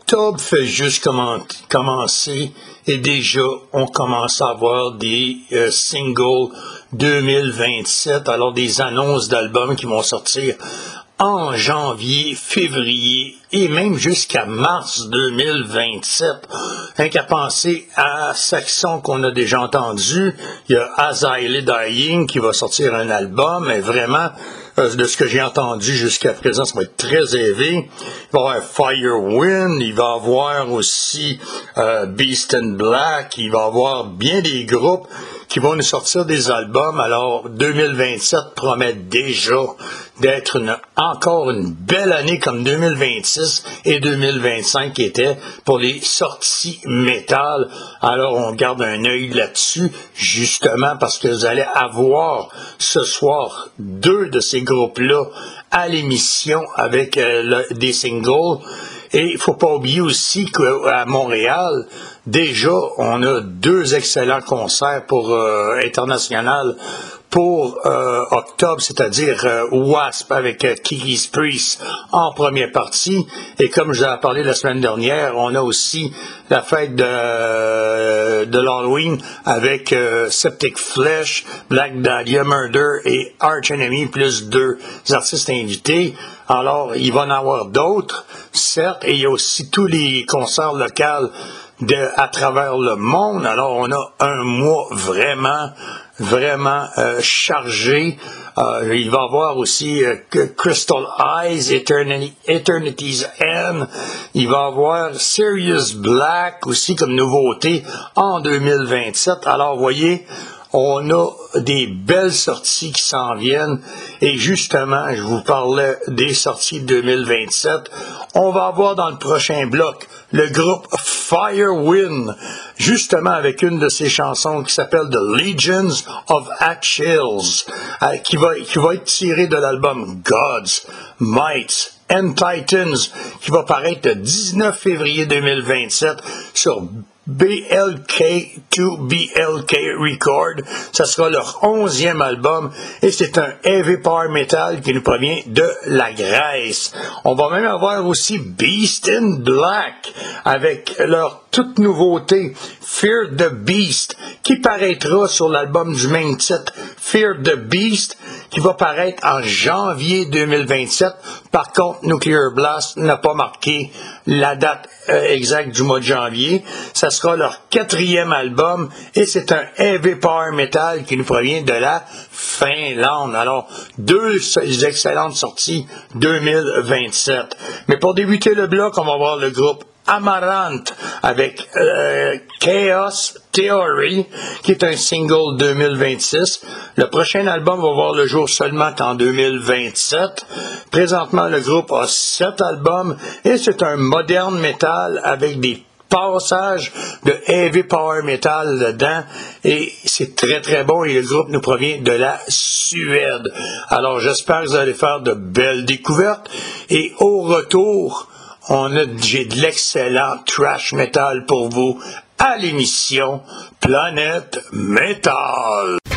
Octobre fait juste commencer et déjà on commence à avoir des singles 2027, alors des annonces d'albums qui vont sortir en janvier, février et même jusqu'à mars 2027. Rien qu'à penser à Saxon qu'on a déjà entendu, il y a As I Lay Dying qui va sortir un album, mais vraiment, de ce que j'ai entendu jusqu'à présent, ça va être très élevé. Il va y avoir Firewind, il va y avoir aussi Beast in Black, il va y avoir bien des groupes qui vont nous sortir des albums. Alors, 2027 promet déjà d'être encore une belle année comme 2026 et 2025 qui étaient pour les sorties métal. Alors, on garde un œil là-dessus, justement parce que vous allez avoir ce soir 2 de ces groupes-là à l'émission avec des singles. Et il ne faut pas oublier aussi qu'à Montréal, déjà, on a 2 excellents concerts pour international pour octobre, c'est-à-dire Wasp avec Kiki's Priest en première partie. Et comme je vous ai parlé la semaine dernière, on a aussi la fête de l'Halloween avec Septic Flesh, Black Dahlia Murder et Arch Enemy, plus 2 artistes invités. Alors, il va en avoir d'autres, certes, et il y a aussi tous les concerts locaux à travers le monde. Alors, on a un mois vraiment chargé. Il va y avoir aussi Crystal Eyes, Eternity's End. Il va y avoir Sirius Black aussi comme nouveauté en 2027. Alors, vous voyez, on a des belles sorties qui s'en viennent et justement, je vous parlais des sorties 2027. On va avoir dans le prochain bloc le groupe Firewind, justement avec une de ses chansons qui s'appelle The Legions of Achilles, qui va être tirée de l'album Gods, Mights and Titans, qui va paraître le 19 février 2027 sur BLK2BLK Record. Ça sera leur 11e album et c'est un heavy power metal qui nous provient de la Grèce. On va même avoir aussi Beast in Black avec leur toute nouveauté Fear the Beast qui paraîtra sur l'album du même titre Fear the Beast qui va paraître en janvier 2027. Par contre, Nuclear Blast n'a pas marqué la date exacte du mois de janvier. Ça sera leur 4e album et c'est un heavy power metal qui nous provient de la Finlande. Alors, 2 excellentes sorties 2027. Mais pour débuter le bloc, on va voir le groupe Amaranth avec Chaos Theory, qui est un single 2026. Le prochain album va voir le jour seulement qu'en 2027. Présentement, le groupe a 7 albums et c'est un moderne metal avec des passages de heavy power metal dedans et c'est très très bon et le groupe nous provient de la Suède. Alors j'espère que vous allez faire de belles découvertes et au retour, j'ai de l'excellent thrash metal pour vous à l'émission Planète Metal.